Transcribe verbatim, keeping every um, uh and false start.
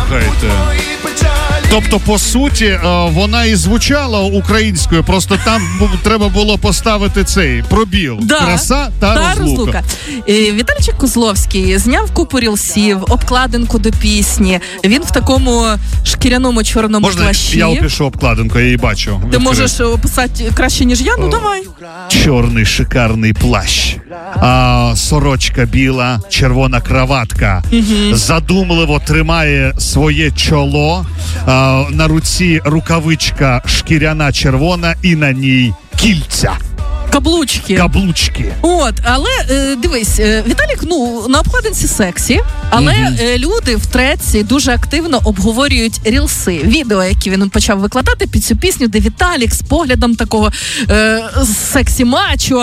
Слухайте. Тобто, по суті, вона і звучала українською, просто там треба було поставити цей пробіл. Да. Краса та, та розлука. розлука. Віталійчик Козловський зняв купу рілсів, обкладинку до пісні. Він в такому шкіряному чорному Можна, плащі. я опишу обкладинку, я її бачу. Ти Відкрив. можеш описати краще, ніж я? Ну, О. давай. Чорний шикарний плащ, а, сорочка біла, червона краватка. Угу. Задумливо тримає своє чоло, а, на руці рукавичка шкіряна червона і на ній кільця. Каблучки. Каблучки. От, але е, дивись, е, Віталік, ну, на обкладинці сексі, але mm-hmm. е, люди в треці дуже активно обговорюють рілси, відео, які він почав викладати під цю пісню, де Віталік з поглядом такого е, сексі-мачо